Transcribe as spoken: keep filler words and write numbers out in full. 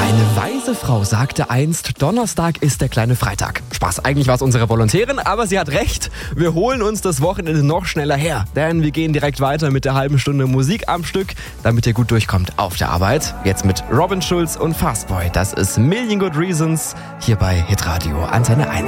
Eine weise Frau sagte einst, Donnerstag ist der kleine Freitag. Spaß, eigentlich war es unsere Volontärin, aber sie hat recht. Wir holen uns das Wochenende noch schneller her. Denn wir gehen direkt weiter mit der halben Stunde Musik am Stück, damit ihr gut durchkommt auf der Arbeit. Jetzt mit Robin Schulz und Fastboy. Das ist Million Good Reasons hier bei Hitradio Antenne eins.